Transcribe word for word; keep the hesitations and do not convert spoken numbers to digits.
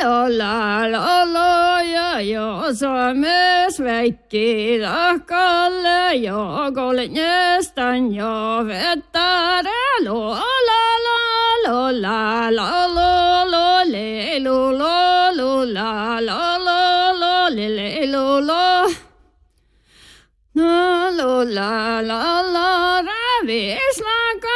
lola lolo ja jo Suomes väikki rahkalle jo kolnjestan jo vettare lola lola lolo lole lolo lola lolo lole lolo no lola lolo ravis